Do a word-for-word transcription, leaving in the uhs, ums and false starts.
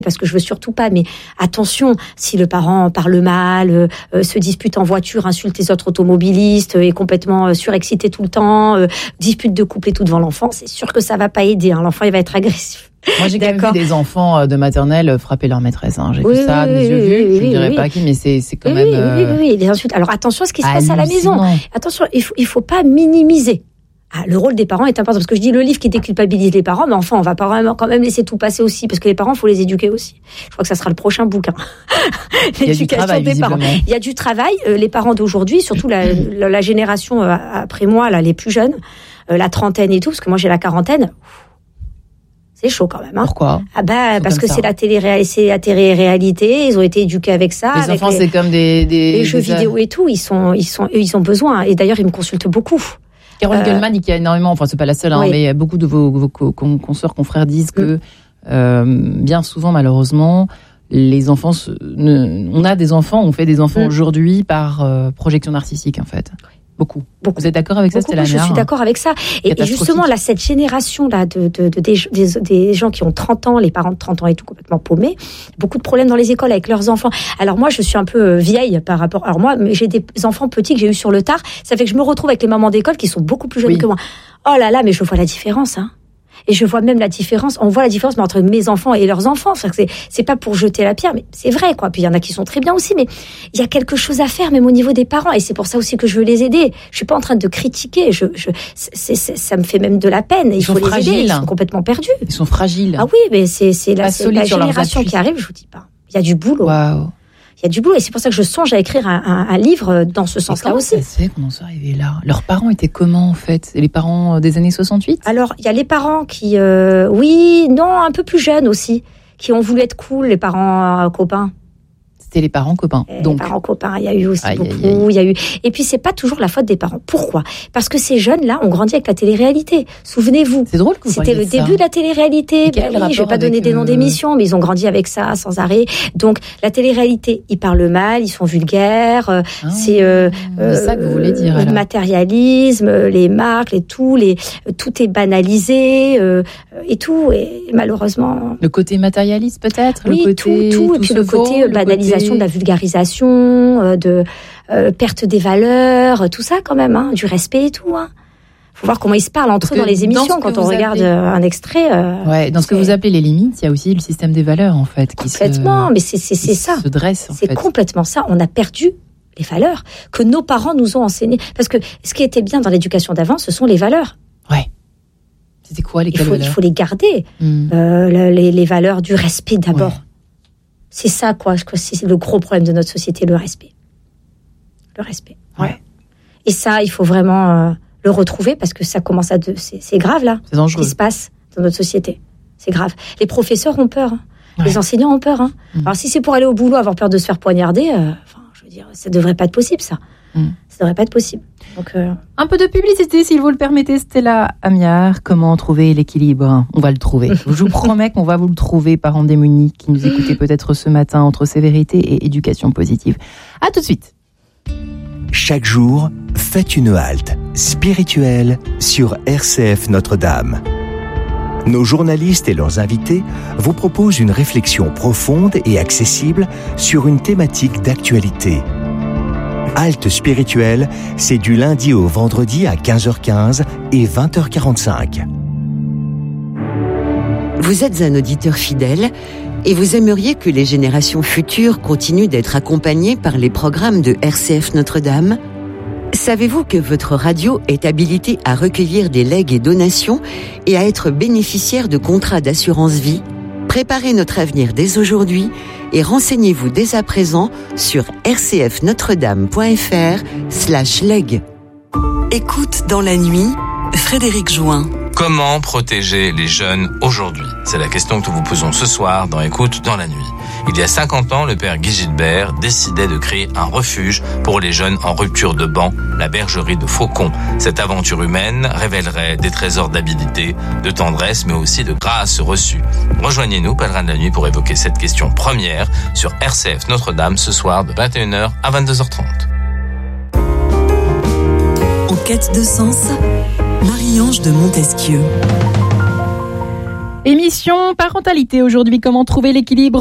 parce que je veux surtout pas, mais attention, si le parent parle mal, euh, se dispute en voiture, insulte les autres automobilistes, euh, est complètement euh, surexcité tout le temps, euh, dispute de couple et tout devant l'enfant, c'est sûr que ça va pas aider, hein. L'enfant, il va être agressif. Moi, j'ai quand même vu des enfants de maternelle frapper leur maîtresse, hein. J'ai oui, vu ça, oui, mes yeux oui, vus, oui, je ne dirais oui. pas qui, mais c'est, c'est quand oui, même... Oui, euh... oui, oui, oui, les insultes. Alors attention à ce qui se passe à la maison. Attention, il faut, il faut pas minimiser. Ah, le rôle des parents est important, parce que je dis le livre qui déculpabilise les parents, mais enfin, on va pas vraiment, quand même laisser tout passer aussi, parce que les parents, faut les éduquer aussi. Je crois que ça sera le prochain bouquin. L'éducation travail, des parents. Il y a du travail. Euh, les parents d'aujourd'hui, surtout la, la, la génération euh, après moi, là, les plus jeunes, euh, la trentaine et tout, parce que moi j'ai la quarantaine. C'est chaud quand même. Hein. Pourquoi ? Ah bah parce que ça. c'est la télé, c'est la télé-réalité. Ils ont été éduqués avec ça. Les avec enfants, les, c'est comme des, des les des jeux des... vidéo et tout. Ils sont, ils sont, ils ont besoin. Et d'ailleurs, ils me consultent beaucoup. Carole euh, Goldman dit qu'il y a énormément, enfin c'est pas la seule, hein, oui. mais beaucoup de vos, vos consoeurs, confrères disent que mm. euh, bien souvent, malheureusement, les enfants, se, ne, on a des enfants, on fait des enfants mm. aujourd'hui par euh, projection narcissique en fait. Beaucoup. Beaucoup. Vous êtes d'accord avec ça, Beaucoup, Stella? Je suis d'accord avec ça. Et, et justement, là, cette génération-là de, de, de, des, des, des gens qui ont trente ans, les parents de trente ans et tout, complètement paumés, beaucoup de problèmes dans les écoles avec leurs enfants. Alors moi, je suis un peu vieille par rapport... Alors moi, j'ai des enfants petits que j'ai eu sur le tard. Ça fait que je me retrouve avec les mamans d'école qui sont beaucoup plus jeunes oui. que moi. Oh là là, mais je vois la différence, hein. Et je vois même la différence, on voit la différence entre mes enfants et leurs enfants. C'est, c'est pas pour jeter la pierre, mais c'est vrai, quoi. Puis il y en a qui sont très bien aussi, mais il y a quelque chose à faire, même au niveau des parents. Et c'est pour ça aussi que je veux les aider. Je suis pas en train de critiquer. Je, je, c'est, c'est, ça me fait même de la peine. Il ils faut sont les fragiles. aider. Ils sont complètement perdus. Ils sont fragiles. Ah oui, mais c'est, c'est la, c'est la génération qui arrive, je vous dis pas. Il y a du boulot. Waouh. Il y a du boulot et c'est pour ça que je songe à écrire un, un, un livre dans ce sens-là aussi. Comment ça se fait qu'on en soit arrivé là ? Leurs parents étaient comment en fait ? Les parents des années soixante-huit ? Alors, il y a les parents qui, euh, oui, non, un peu plus jeunes aussi, qui ont voulu être cool, les parents euh, copains. C'était les parents copains. Et donc les parents copains, il y a eu aussi aïe, beaucoup. Aïe, aïe. Il y a eu. Et puis c'est pas toujours la faute des parents. Pourquoi ? Parce que ces jeunes-là ont grandi avec la télé-réalité. Souvenez-vous. C'est drôle que vous C'était le de début ça. de la télé-réalité. Ben oui, je vais pas donner des noms euh... d'émissions, mais ils ont grandi avec ça sans arrêt. Donc la télé-réalité, ils parlent mal, ils sont vulgaires. Ah, c'est, euh, c'est ça que vous voulez dire. Le alors. matérialisme, les marques, les tout, les tout est banalisé euh, et tout. Et malheureusement. Le côté matérialiste peut-être. Oui, le côté, tout, tout, tout et puis le vaut, côté banalisation, côté... de la vulgarisation, euh, de euh, perte des valeurs, tout ça quand même, hein, du respect et tout. Hein. Faut voir comment ils se parlent entre eux dans les émissions quand on regarde appelez... un extrait. Euh, ouais, dans ce que vous appelez les limites, il y a aussi le système des valeurs en fait. Qui complètement, se... mais c'est c'est c'est ça. Se dresse. En c'est fait. complètement ça. On a perdu les valeurs que nos parents nous ont enseignées. Parce que ce qui était bien dans l'éducation d'avant, ce sont les valeurs. Ouais. C'était quoi les il faut, valeurs ? Il faut les garder. Mm. Euh, les, les valeurs du respect d'abord. Ouais. C'est ça, quoi. C'est le gros problème de notre société, le respect. Le respect. Ouais. Et ça, il faut vraiment euh, le retrouver parce que ça commence à... De, c'est, c'est grave, là. C'est dangereux. Ce qui se passe dans notre société. C'est grave. Les professeurs ont peur. Hein. Ouais. Les enseignants ont peur. Hein. Mm. Alors, si c'est pour aller au boulot, avoir peur de se faire poignarder, euh, enfin, je veux dire, ça ne devrait pas être possible, ça. Mm. Ça ne devrait pas être possible. Donc, euh... un peu de publicité, s'il vous le permettez, Stella Amiard. Comment trouver l'équilibre ? On va le trouver. Je vous promets qu'on va vous le trouver, parents démunis qui nous écoutez peut-être ce matin entre sévérité et éducation positive. À tout de suite. Chaque jour, faites une halte spirituelle sur R C F Notre-Dame. Nos journalistes et leurs invités vous proposent une réflexion profonde et accessible sur une thématique d'actualité. Halte spirituelle, c'est du lundi au vendredi à quinze heures quinze et vingt heures quarante-cinq. Vous êtes un auditeur fidèle et vous aimeriez que les générations futures continuent d'être accompagnées par les programmes de R C F Notre-Dame ? Savez-vous que votre radio est habilitée à recueillir des legs et donations et à être bénéficiaire de contrats d'assurance vie ? Préparez notre avenir dès aujourd'hui et renseignez-vous dès à présent sur rcfnotredame.fr slash leg. Écoute dans la nuit, Frédéric Join. Comment protéger les jeunes aujourd'hui ? C'est la question que nous vous posons ce soir dans Écoute dans la nuit. Il y a cinquante ans, le père Guy Gilbert décidait de créer un refuge pour les jeunes en rupture de banc, la bergerie de Faucon. Cette aventure humaine révélerait des trésors d'habilité, de tendresse, mais aussi de grâce reçue. Rejoignez-nous, pèlerins de la nuit, pour évoquer cette question première sur R C F Notre-Dame ce soir de vingt et une heures à vingt-deux heures trente. En quête de sens, Marie-Ange de Montesquieu. Émission parentalité aujourd'hui, comment trouver l'équilibre